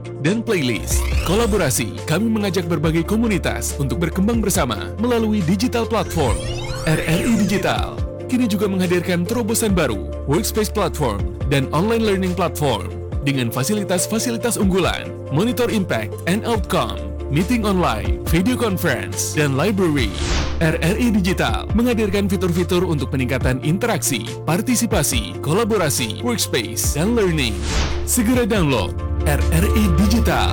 dan playlist. Kolaborasi, kami mengajak berbagai komunitas untuk berkembang bersama melalui digital platform. RRI Digital kini juga menghadirkan terobosan baru, workspace platform dan online learning platform dengan fasilitas-fasilitas unggulan, monitor impact and outcome, meeting online, video conference, dan library. RRI Digital menghadirkan fitur-fitur untuk peningkatan interaksi, partisipasi, kolaborasi, workspace, dan learning. Segera download RRI Digital.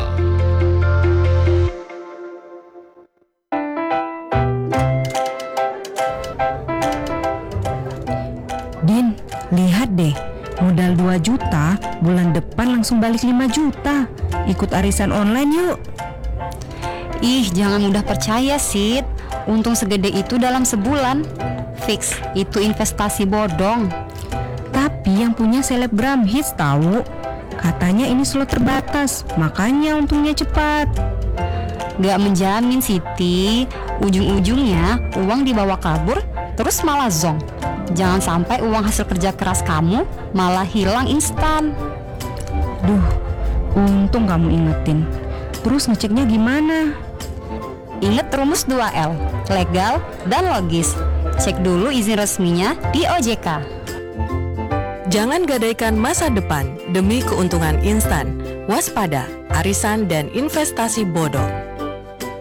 Din, lihat deh, modal 2 juta, bulan depan langsung balik 5 juta. Ikut arisan online yuk. Ih, jangan mudah percaya, Sid. Untung segede itu dalam sebulan. Fix, itu investasi bodong. Tapi yang punya selebgram hits tahu. Katanya ini slot terbatas, makanya untungnya cepat. Gak menjamin, Siti. Ujung-ujungnya uang dibawa kabur, terus malah zonk. Jangan sampai uang hasil kerja keras kamu malah hilang instan. Duh, untung kamu ingetin. Terus ngeceknya gimana? Ingat rumus 2L, legal dan logis. Cek dulu izin resminya di OJK. Jangan gadaikan masa depan demi keuntungan instan. Waspada, arisan dan investasi bodong.